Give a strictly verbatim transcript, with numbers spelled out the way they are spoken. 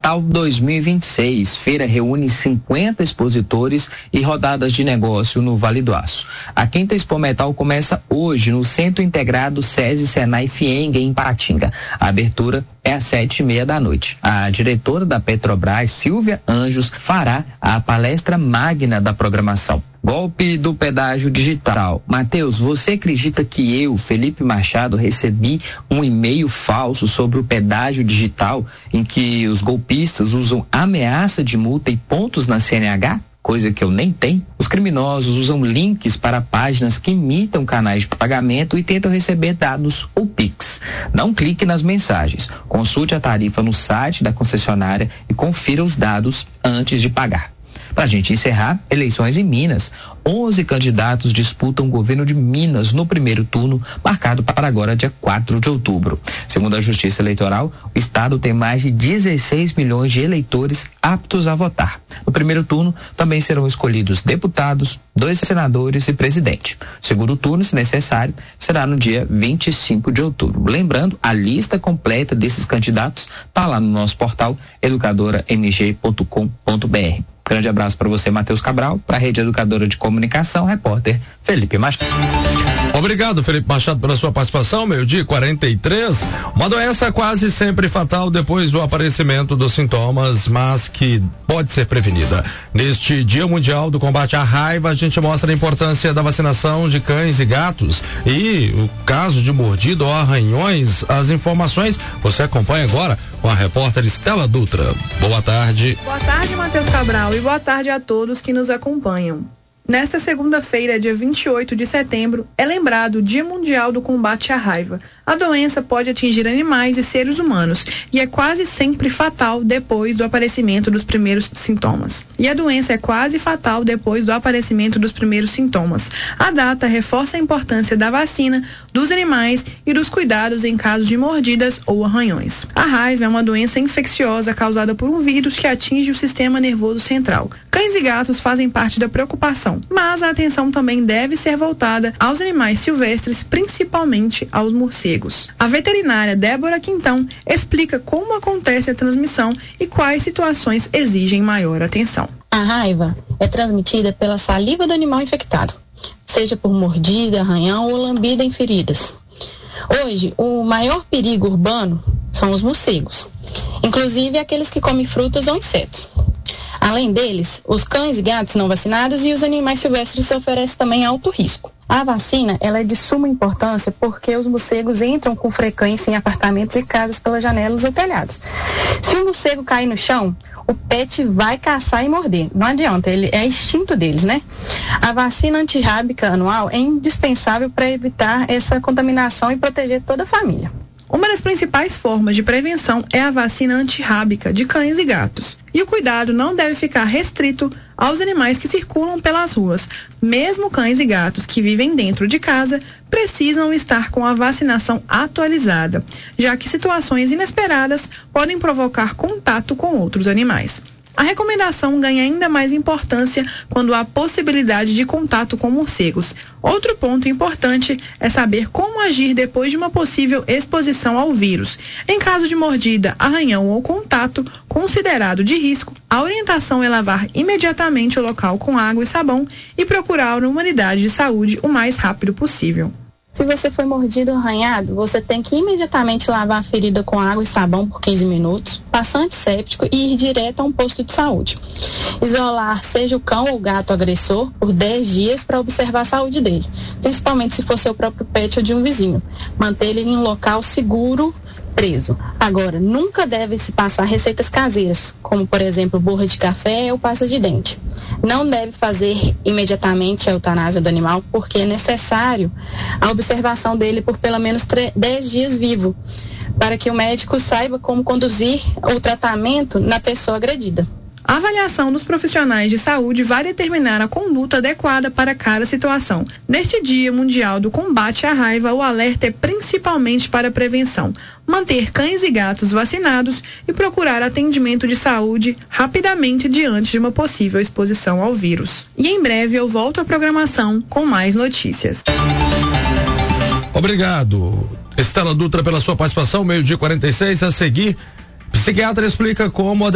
Metal dois mil e vinte e seis. Feira reúne cinquenta expositores e rodadas de negócio no Vale do Aço. A quinta Expo Metal começa hoje no Centro Integrado SESI Senai Fienga, em Paratinga. A abertura é às sete e meia da noite. A diretora da Petrobras, Silvia Anjos, fará a palestra magna da programação. Golpe do pedágio digital. Matheus, você acredita que eu, Felipe Machado, recebi um e-mail falso sobre o pedágio digital em que os golpistas usam ameaça de multa e pontos na C N H? Coisa que eu nem tenho. Os criminosos usam links para páginas que imitam canais de pagamento e tentam receber dados ou Pix. Não clique nas mensagens. Consulte a tarifa no site da concessionária e confira os dados antes de pagar. Para a gente encerrar, eleições em Minas. onze candidatos disputam o governo de Minas no primeiro turno, marcado para agora, dia quatro de outubro. Segundo a Justiça Eleitoral, o estado tem mais de dezesseis milhões de eleitores aptos a votar. No primeiro turno, também serão escolhidos deputados, dois senadores e presidente. O segundo turno, se necessário, será no dia vinte e cinco de outubro. Lembrando, a lista completa desses candidatos está lá no nosso portal educadora m g ponto com ponto b r. Grande abraço para você, Matheus Cabral, para a Rede Educadora de Comunicação, repórter Felipe Machado. Obrigado, Felipe Machado, pela sua participação. Meio-dia quarenta e três. Uma doença quase sempre fatal depois do aparecimento dos sintomas, mas que pode ser prevenida. Neste Dia Mundial do Combate à Raiva, a gente mostra a importância da vacinação de cães e gatos e o caso de mordida ou arranhões. As informações você acompanha agora com a repórter Estela Dutra. Boa tarde. Boa tarde, Matheus Cabral, e boa tarde a todos que nos acompanham. Nesta segunda-feira, dia vinte e oito de setembro, é lembrado o Dia Mundial do Combate à Raiva. A doença pode atingir animais e seres humanos e é quase sempre fatal depois do aparecimento dos primeiros sintomas. E a doença é quase fatal depois do aparecimento dos primeiros sintomas. A data reforça a importância da vacina, dos animais e dos cuidados em caso de mordidas ou arranhões. A raiva é uma doença infecciosa causada por um vírus que atinge o sistema nervoso central. Cães e gatos fazem parte da preocupação, mas a atenção também deve ser voltada aos animais silvestres, principalmente aos morcegos. A veterinária Débora Quintão explica como acontece a transmissão e quais situações exigem maior atenção. A raiva é transmitida pela saliva do animal infectado, seja por mordida, arranhão ou lambida em feridas. Hoje, o maior perigo urbano são os morcegos, inclusive aqueles que comem frutas ou insetos. Além deles, os cães e gatos não vacinados e os animais silvestres oferecem também alto risco. A vacina ela é de suma importância porque os morcegos entram com frequência em apartamentos e casas pelas janelas ou telhados. Se o morcego cair no chão, o pet vai caçar e morder. Não adianta, ele é instinto deles, né? A vacina antirrábica anual é indispensável para evitar essa contaminação e proteger toda a família. Uma das principais formas de prevenção é a vacina antirrábica de cães e gatos. E o cuidado não deve ficar restrito aos animais que circulam pelas ruas. Mesmo cães e gatos que vivem dentro de casa precisam estar com a vacinação atualizada, já que situações inesperadas podem provocar contato com outros animais. A recomendação ganha ainda mais importância quando há possibilidade de contato com morcegos. Outro ponto importante é saber como agir depois de uma possível exposição ao vírus. Em caso de mordida, arranhão ou contato considerado de risco, a orientação é lavar imediatamente o local com água e sabão e procurar uma unidade de saúde o mais rápido possível. Se você foi mordido ou arranhado, você tem que imediatamente lavar a ferida com água e sabão por quinze minutos, passar antisséptico e ir direto a um posto de saúde. Isolar seja o cão ou o gato agressor por dez dias para observar a saúde dele, principalmente se for seu próprio pet ou de um vizinho. Manter ele em um local seguro, preso. Agora, nunca deve se passar receitas caseiras, como por exemplo borra de café ou pasta de dente. Não deve fazer imediatamente a eutanásia do animal, porque é necessário a observação dele por pelo menos dez dias vivo, para que o médico saiba como conduzir o tratamento na pessoa agredida. A avaliação dos profissionais de saúde vai determinar a conduta adequada para cada situação. Neste Dia Mundial do Combate à Raiva, o alerta é principalmente para a prevenção. Manter cães e gatos vacinados e procurar atendimento de saúde rapidamente diante de uma possível exposição ao vírus. E em breve eu volto à programação com mais notícias. Obrigado, Estela Dutra, pela sua participação. Meio-dia quarenta e seis, a seguir, psiquiatra explica como a